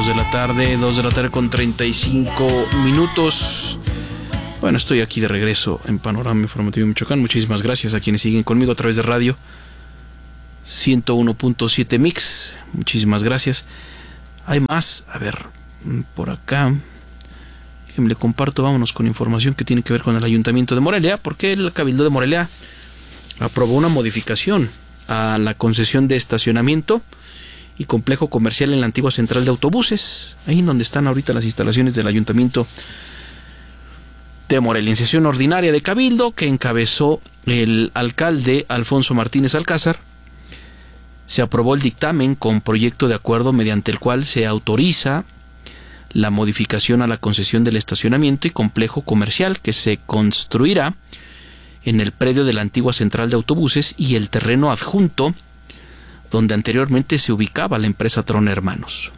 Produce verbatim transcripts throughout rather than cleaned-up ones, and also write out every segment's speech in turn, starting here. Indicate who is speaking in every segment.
Speaker 1: dos de la tarde, dos de la tarde con treinta y cinco minutos. Bueno, estoy aquí de regreso en Panorama Informativo Michoacán. Muchísimas gracias a quienes siguen conmigo a través de radio ciento uno punto siete Mix. Muchísimas gracias. Hay más, a ver, por acá. Déjenme le comparto, vámonos con información que tiene que ver con el Ayuntamiento de Morelia, porque el Cabildo de Morelia aprobó una modificación a la concesión de estacionamiento y complejo comercial en la antigua central de autobuses, ahí en donde están ahorita las instalaciones del Ayuntamiento de Morelia. En sesión ordinaria de Cabildo, que encabezó el alcalde Alfonso Martínez Alcázar, se aprobó el dictamen con proyecto de acuerdo mediante el cual se autoriza la modificación a la concesión del estacionamiento y complejo comercial que se construirá en el predio de la antigua central de autobuses y el terreno adjunto donde anteriormente se ubicaba la empresa Tron Hermanos.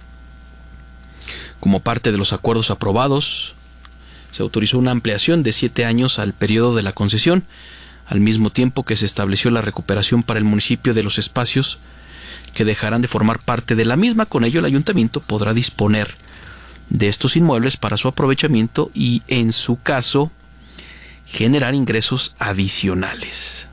Speaker 1: Como parte de los acuerdos aprobados, se autorizó una ampliación de siete años al periodo de la concesión, al mismo tiempo que se estableció la recuperación para el municipio de los espacios que dejarán de formar parte de la misma. Con ello, el ayuntamiento podrá disponer de estos inmuebles para su aprovechamiento y, en su caso, generar ingresos adicionales.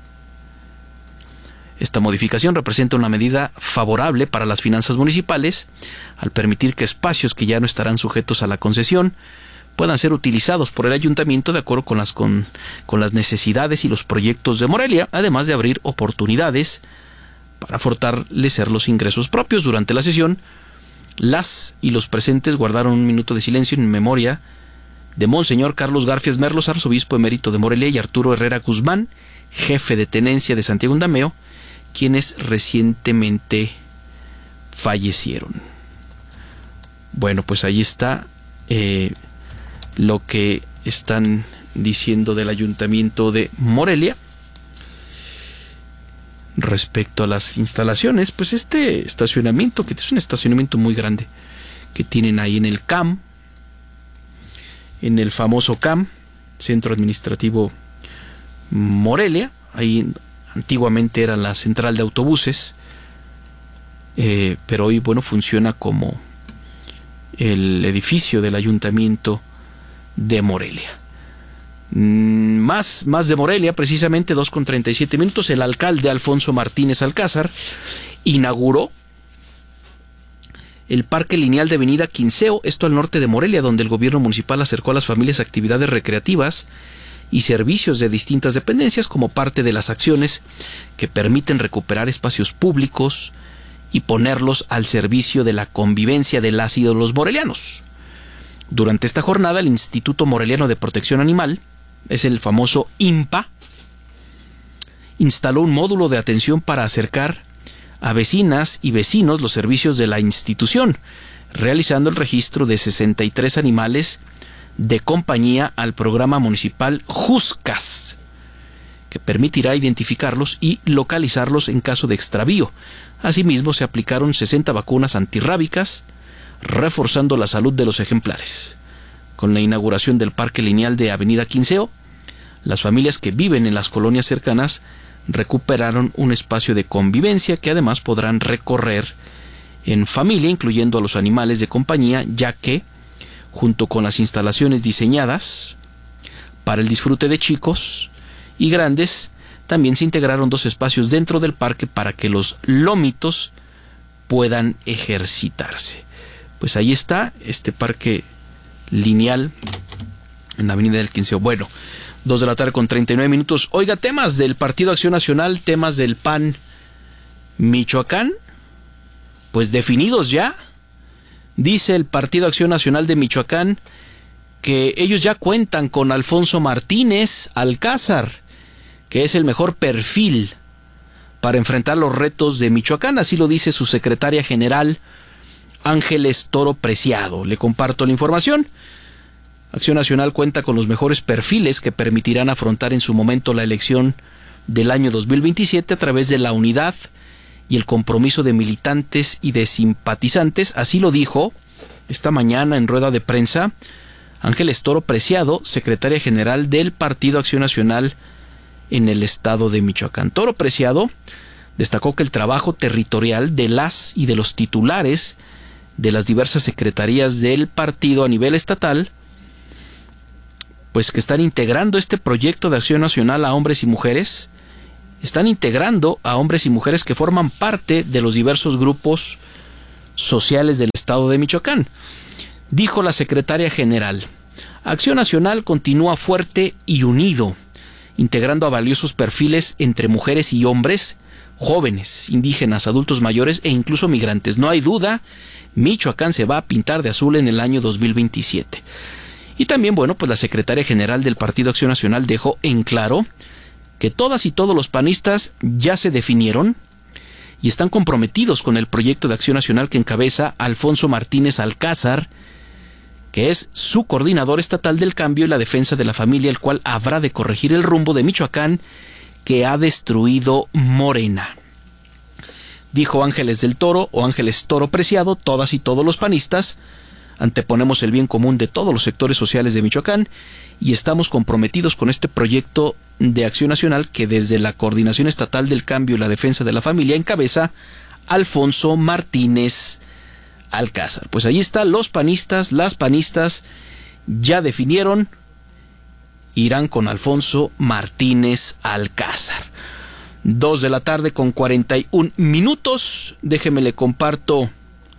Speaker 1: Esta modificación representa una medida favorable para las finanzas municipales al permitir que espacios que ya no estarán sujetos a la concesión puedan ser utilizados por el ayuntamiento de acuerdo con las, con, con las necesidades y los proyectos de Morelia, además de abrir oportunidades para fortalecer los ingresos propios. Durante la sesión, las y los presentes guardaron un minuto de silencio en memoria de Monseñor Carlos Garfias Merlos, arzobispo emérito de Morelia, y Arturo Herrera Guzmán, jefe de tenencia de Santiago Undameo, quienes recientemente fallecieron. Bueno, pues ahí está eh, lo que están diciendo del Ayuntamiento de Morelia respecto a las instalaciones. Pues este estacionamiento, que es un estacionamiento muy grande que tienen ahí en el C A M, en el famoso C A M, Centro Administrativo Morelia, ahí antiguamente era la central de autobuses, eh, pero hoy, bueno, funciona como el edificio del Ayuntamiento de Morelia. Mm, más, más de Morelia, precisamente dos con treinta y siete minutos, el alcalde Alfonso Martínez Alcázar inauguró el Parque Lineal de Avenida Quinceo, esto al norte de Morelia, donde el gobierno municipal acercó a las familias actividades recreativas y servicios de distintas dependencias como parte de las acciones que permiten recuperar espacios públicos y ponerlos al servicio de la convivencia de las y de los morelianos. Durante esta jornada, el Instituto Moreliano de Protección Animal, es el famoso INPA, instaló un módulo de atención para acercar a vecinas y vecinos los servicios de la institución, realizando el registro de sesenta y tres animales de compañía al programa municipal JUSCAS, que permitirá identificarlos y localizarlos en caso de extravío. Asimismo, se aplicaron sesenta vacunas antirrábicas, reforzando la salud de los ejemplares. Con la inauguración del Parque Lineal de Avenida Quinceo, las familias que viven en las colonias cercanas recuperaron un espacio de convivencia que además podrán recorrer en familia, incluyendo a los animales de compañía, ya que, junto con las instalaciones diseñadas para el disfrute de chicos y grandes, también se integraron dos espacios dentro del parque para que los lómitos puedan ejercitarse. Pues ahí está este parque lineal en la Avenida del Quinceo. Bueno, dos de la tarde con treinta y nueve minutos. Oiga, temas del Partido Acción Nacional, temas del P A N Michoacán, pues definidos ya. Dice el Partido Acción Nacional de Michoacán que ellos ya cuentan con Alfonso Martínez Alcázar, que es el mejor perfil para enfrentar los retos de Michoacán. Así lo dice su secretaria general, Ángeles Toro Preciado. Le comparto la información. Acción Nacional cuenta con los mejores perfiles que permitirán afrontar en su momento la elección del año dos mil veintisiete a través de la unidad y el compromiso de militantes y de simpatizantes. Así lo dijo esta mañana en rueda de prensa Ángeles Toro Preciado, secretaria general del Partido Acción Nacional en el estado de Michoacán. Toro Preciado destacó que el trabajo territorial de las y de los titulares de las diversas secretarías del partido a nivel estatal, pues que están integrando este proyecto de acción nacional a hombres y mujeres, están integrando a hombres y mujeres que forman parte de los diversos grupos sociales del estado de Michoacán. Dijo la secretaria general: Acción Nacional continúa fuerte y unido, integrando a valiosos perfiles entre mujeres y hombres, jóvenes, indígenas, adultos mayores e incluso migrantes. No hay duda, Michoacán se va a pintar de azul en el año dos mil veintisiete. Y también, bueno, pues la secretaria general del Partido Acción Nacional dejó en claro que todas y todos los panistas ya se definieron y están comprometidos con el proyecto de acción nacional que encabeza Alfonso Martínez Alcázar, que es su coordinador estatal del cambio y la defensa de la familia, el cual habrá de corregir el rumbo de Michoacán que ha destruido Morena. Dijo Ángeles del Toro o Ángeles Toro Preciado: todas y todos los panistas anteponemos el bien común de todos los sectores sociales de Michoacán y estamos comprometidos con este proyecto de acción nacional que desde la Coordinación Estatal del Cambio y la Defensa de la Familia encabeza Alfonso Martínez Alcázar. Pues ahí está, los panistas, las panistas ya definieron, irán con Alfonso Martínez Alcázar. Dos de la tarde con cuarenta y un minutos. Déjeme le comparto,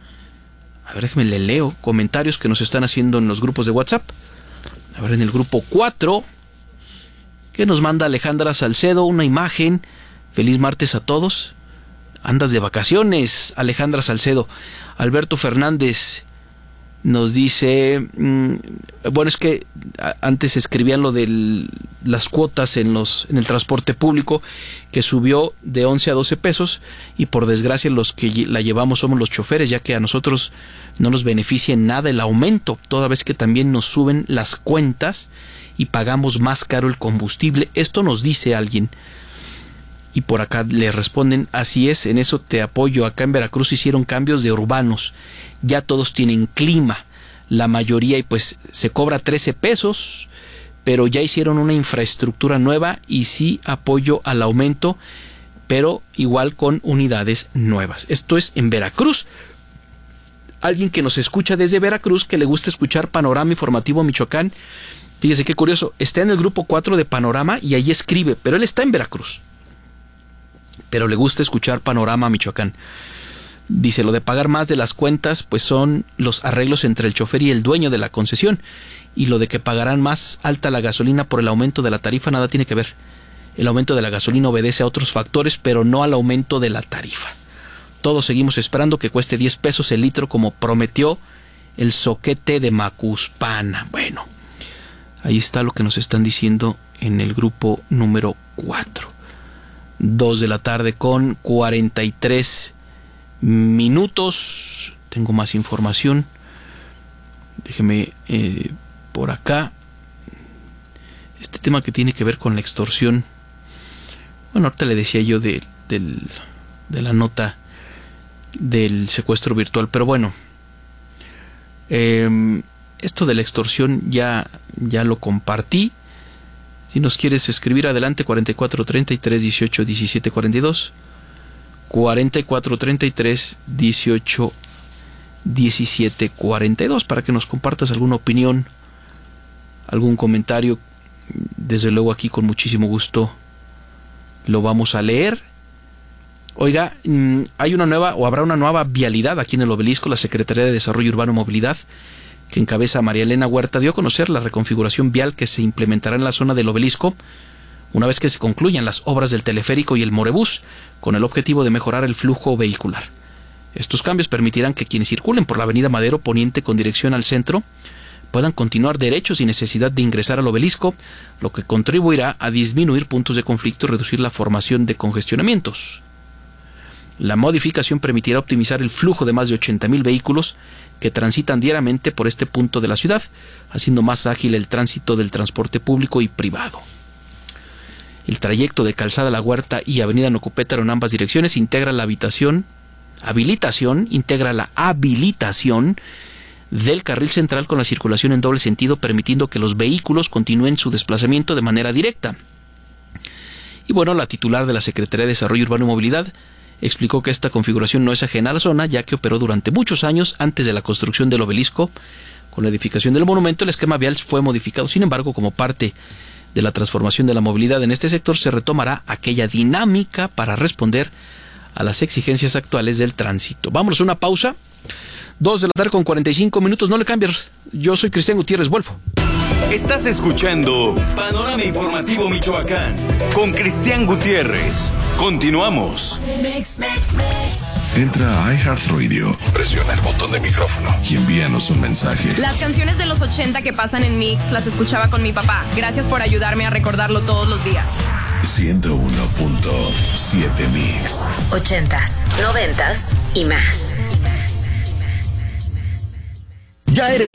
Speaker 1: a ver, déjeme le leo comentarios que nos están haciendo en los grupos de WhatsApp. A ver, en el grupo cuatro, que nos manda Alejandra Salcedo una imagen. Feliz martes a todos. Andas de vacaciones, Alejandra Salcedo. Alberto Fernández nos dice, mmm, bueno, es que antes escribían lo de las cuotas en los en el transporte público, que subió de once a doce pesos, y por desgracia los que la llevamos somos los choferes, ya que a nosotros no nos beneficia en nada el aumento, toda vez que también nos suben las cuentas y pagamos más caro el combustible. Esto nos dice alguien. Y por acá le responden: así es, en eso te apoyo. Acá en Veracruz hicieron cambios de urbanos, ya todos tienen clima, la mayoría, y pues se cobra trece pesos, pero ya hicieron una infraestructura nueva y sí apoyo al aumento, pero igual con unidades nuevas. Esto es en Veracruz. Alguien que nos escucha desde Veracruz, que le gusta escuchar Panorama Informativo Michoacán, fíjese qué curioso, está en el grupo cuatro de Panorama y ahí escribe, pero él está en Veracruz, pero le gusta escuchar Panorama Michoacán. Dice: lo de pagar más de las cuentas, pues son los arreglos entre el chofer y el dueño de la concesión, y lo de que pagarán más alta la gasolina por el aumento de la tarifa, nada tiene que ver. El aumento de la gasolina obedece a otros factores, pero no al aumento de la tarifa. Todos seguimos esperando que cueste diez pesos el litro, como prometió el Zoquete de Macuspana. Bueno, ahí está lo que nos están diciendo en el grupo número cuatro. Dos de la tarde con cuarenta y tres minutos. Tengo más información. Déjeme eh, por acá. Este tema que tiene que ver con la extorsión. Bueno, ahorita le decía yo de, de, de la nota del secuestro virtual, pero bueno. Eh, esto de la extorsión ya, ya lo compartí. Si nos quieres escribir, adelante, cuarenta y cuatro treinta y tres dieciocho diecisiete cuarenta y dos, cuarenta y cuatro treinta y tres dieciocho diecisiete cuarenta y dos, para que nos compartas alguna opinión, algún comentario. Desde luego aquí con muchísimo gusto lo vamos a leer. Oiga, hay una nueva, o habrá una nueva vialidad aquí en el Obelisco. La Secretaría de Desarrollo Urbano y Movilidad, que encabeza María Elena Huerta, dio a conocer la reconfiguración vial que se implementará en la zona del Obelisco una vez que se concluyan las obras del teleférico y el Morebús, con el objetivo de mejorar el flujo vehicular. Estos cambios permitirán que quienes circulen por la avenida Madero Poniente con dirección al centro puedan continuar derechos sin necesidad de ingresar al Obelisco, lo que contribuirá a disminuir puntos de conflicto y reducir la formación de congestionamientos. La modificación permitirá optimizar el flujo de más de ochenta mil vehículos que transitan diariamente por este punto de la ciudad, haciendo más ágil el tránsito del transporte público y privado. El trayecto de Calzada La Huerta y Avenida Nocupétaro en ambas direcciones integra la habitación, habilitación, integra la habilitación del carril central con la circulación en doble sentido, permitiendo que los vehículos continúen su desplazamiento de manera directa. Y bueno, la titular de la Secretaría de Desarrollo Urbano y Movilidad explicó que esta configuración no es ajena a la zona, ya que operó durante muchos años antes de la construcción del obelisco. Con la edificación del monumento, el esquema vial fue modificado. Sin embargo, como parte de la transformación de la movilidad en este sector, se retomará aquella dinámica para responder a las exigencias actuales del tránsito. Vámonos a una pausa. Dos de la tarde con cuarenta y cinco minutos. No le cambies. Yo soy Cristian Gutiérrez. Vuelvo.
Speaker 2: Estás escuchando Panorama Informativo Michoacán con Cristian Gutiérrez. Continuamos.
Speaker 3: Entra a iHeartRadio, presiona el botón de micrófono y envíanos un mensaje.
Speaker 4: Las canciones de los ochenta que pasan en Mix las escuchaba con mi papá. Gracias por ayudarme a recordarlo todos los días.
Speaker 3: ciento uno punto siete Mix.
Speaker 5: Ochentas, noventas y más.
Speaker 6: Ya eres